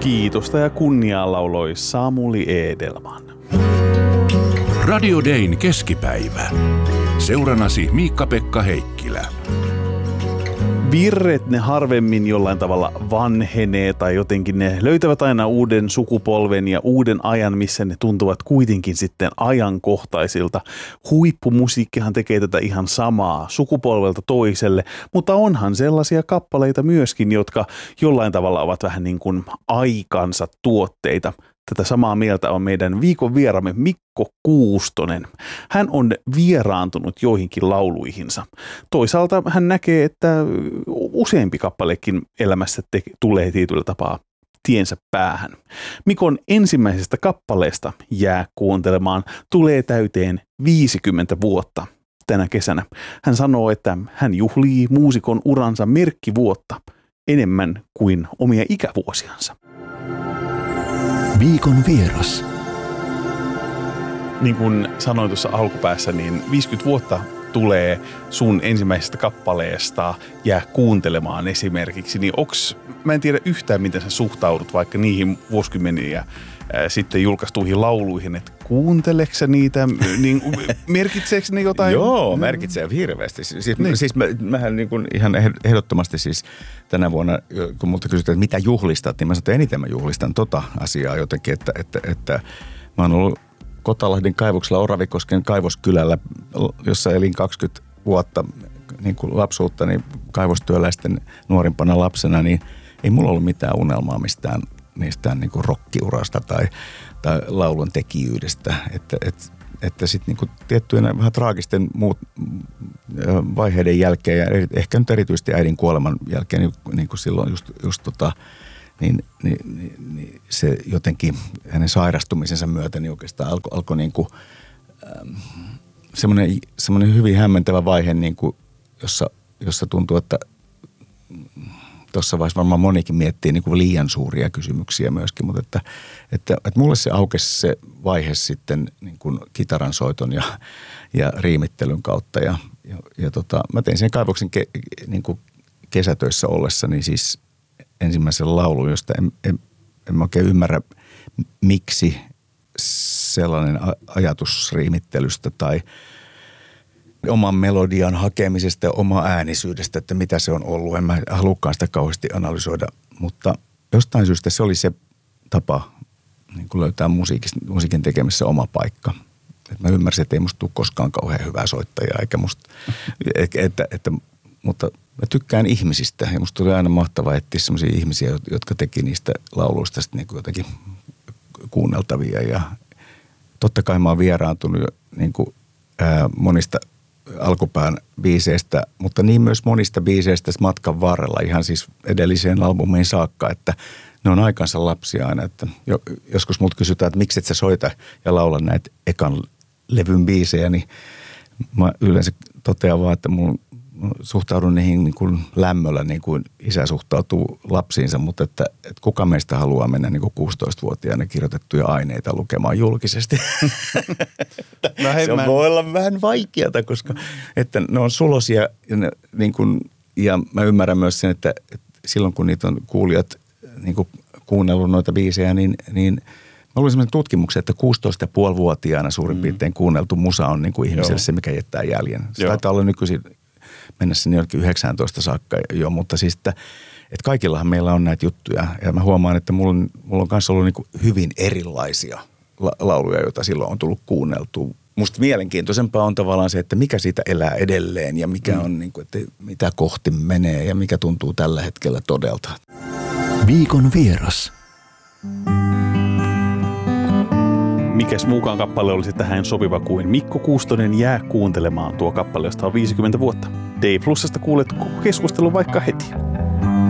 Kiitosta ja kunniaa lauloi Samuli Edelman. Radio Dayn keskipäivä. Seuranasi Miikka-Pekka Heikkilä. Virret ne harvemmin jollain tavalla vanhenee tai jotenkin ne löytävät aina uuden sukupolven ja uuden ajan, missä ne tuntuvat kuitenkin sitten ajankohtaisilta. Huippumusiikkihan tekee tätä ihan samaa sukupolvelta toiselle, mutta onhan sellaisia kappaleita myöskin, jotka jollain tavalla ovat vähän niin kuin aikansa tuotteita. Tätä samaa mieltä on meidän viikon vieraamme Mikko Kuustonen. Hän on vieraantunut joihinkin lauluihinsa. Toisaalta hän näkee, että useampi kappalekin elämässä tulee tietyllä tapaa tiensä päähän. Mikon ensimmäisestä kappaleesta Jää kuuntelemaan tulee täyteen 50 vuotta tänä kesänä. Hän sanoo, että hän juhlii muusikon uransa merkkivuotta enemmän kuin omia ikävuosiansa. Viikon vieras. Niin kuin sanoin tuossa alkupäässä, niin 50 vuotta tulee sun ensimmäisestä kappaleesta Jää kuuntelemaan esimerkiksi. Niin mä en tiedä yhtään, miten sä suhtaudut vaikka niihin vuosikymmeniä sitten julkaistuihin lauluihin, että kuunteleksä sä niitä, niin merkitseekö ne jotain? Joo, merkitsee hirveästi. Siis mähän niin kuin ihan ehdottomasti siis tänä vuonna, kun multa kysytään, että mitä juhlistat, niin mä sanon, että eniten mä juhlistan tota asiaa jotenkin, että mä oon ollut Kotalahdin kaivoksella Oravikosken kaivoskylällä, jossa elin 20 vuotta niin kuin lapsuutta, niin kaivostyöläisten nuorimpana lapsena, niin ei mulla ollut mitään unelmaa mistään niin kuin rockiurasta tai laulun tekijyydestä, että sitten niin kuin tiettyjen vähän traagisten vaiheiden jälkeen ja ehkä nyt erityisesti äidin kuoleman jälkeen, niin kuin silloin niin se jotenkin hänen sairastumisensa myötä niin oikeastaan alkoi niin kuin semmoinen hyvin hämmentävä vaihe, niin kuin, jossa tuntuu, että tuossa vaiheessa varmaan monikin miettii niin kuin liian suuria kysymyksiä myöskin, mutta että mulle se aukesi se vaihe sitten niin kuin kitaran soiton ja riimittelyn kautta ja mä tein sen kaivoksen niin kuin kesätöissä ollessani siis ensimmäisen laulun, josta en mä oikein ymmärrä, miksi sellainen ajatus riimittelystä tai oman melodian hakemisesta ja oma äänisyydestä, että mitä se on ollut. En mä halukaan sitä kauheasti analysoida, mutta jostain syystä se oli se tapa niin kuin löytää musiikin tekemisessä oma paikka. Et mä ymmärsin, että ei musta tule koskaan kauhean hyvää soittajaa, eikä musta, mutta mä tykkään ihmisistä ja musta tuli aina mahtavaa etsiä sellaisia ihmisiä, jotka teki niistä lauluista sitten niin kuin jotenkin kuunneltavia ja totta kai mä oon vieraantunut niin kuin, monista alkupään biiseistä, mutta niin myös monista biiseistä matkan varrella ihan siis edelliseen albumiin saakka, että ne on aikansa lapsia aina, että joskus multa kysytään, että miksi et sä soita ja laula näitä ekan levyn biisejä, niin mä yleensä totean vaan, että mun suhtaudun niihin niin kuin lämmöllä, niin kuin isä suhtautuu lapsiinsa, mutta että kuka meistä haluaa mennä niin kuin 16-vuotiaana kirjoitettuja aineita lukemaan julkisesti. Se voi olla vähän vaikeata, koska että ne on sulosia ja mä ymmärrän myös sen, että silloin kun niitä on kuulijat niin kuin kuunnellut noita biisejä, niin mä luin sellainen tutkimuksen, että 16,5-vuotiaana suurin piirtein kuunneltu musa on niin kuin ihmiselle se, mikä jättää jäljen. Se taitaa olla nykyisin mennä sinne jollekin 19 saakka jo, mutta siis, että kaikillahan meillä on näitä juttuja. Ja mä huomaan, että mulla on kanssa ollut niin kuin hyvin erilaisia lauluja, joita silloin on tullut kuunneltua. Musta mielenkiintoisempaa on tavallaan se, että mikä siitä elää edelleen ja mikä on, niin kuin, että mitä kohti menee ja mikä tuntuu tällä hetkellä todelta. Viikon vieras. Mikäs muukaan kappale olisi tähän sopiva kuin Mikko Kuustonen Jää kuuntelemaan. Tuo kappale, josta on 50 vuotta. D+:sta kuulet keskustelun vaikka heti.